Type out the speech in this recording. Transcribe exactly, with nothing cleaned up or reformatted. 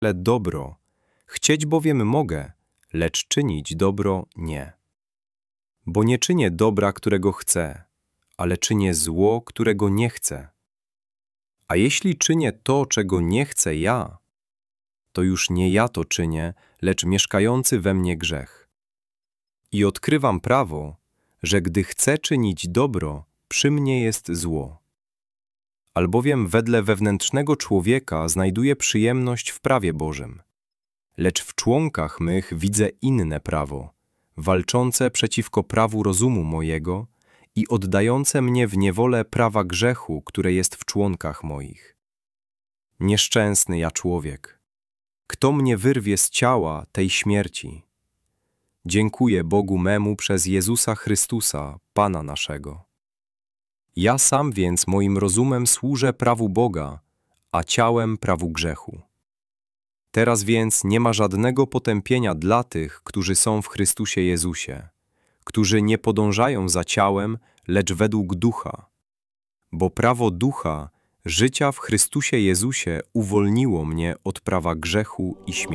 dobro. Chcieć bowiem mogę, lecz czynić dobro nie. Bo nie czynię dobra, którego chcę, ale czynię zło, którego nie chcę. A jeśli czynię to, czego nie chcę ja, to już nie ja to czynię, lecz mieszkający we mnie grzech. I odkrywam prawo, że gdy chcę czynić dobro, przy mnie jest zło. Albowiem wedle wewnętrznego człowieka znajduję przyjemność w prawie Bożym. Lecz w członkach mych widzę inne prawo, walczące przeciwko prawu rozumu mojego i oddające mnie w niewolę prawa grzechu, które jest w członkach moich. Nieszczęsny ja człowiek! Kto mnie wyrwie z ciała tej śmierci? Dziękuję Bogu memu przez Jezusa Chrystusa, Pana naszego. Ja sam więc moim rozumem służę prawu Boga, a ciałem prawu grzechu. Teraz więc nie ma żadnego potępienia dla tych, którzy są w Chrystusie Jezusie, którzy nie podążają za ciałem, lecz według ducha. Bo prawo ducha, życia w Chrystusie Jezusie uwolniło mnie od prawa grzechu i śmierci.